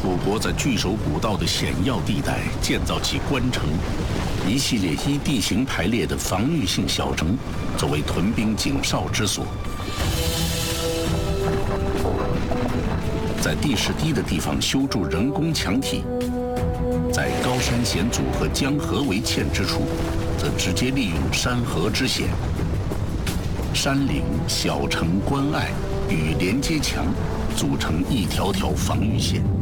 楚国在据守古道的险要地带建造起关城，一系列依地形排列的防御性小城，作为屯兵警哨之所。在地势低的地方修筑人工墙体，在高山险阻和江河为堑之处，则直接利用山河之险，山岭、小城、关隘与连接墙组成一条条防御线。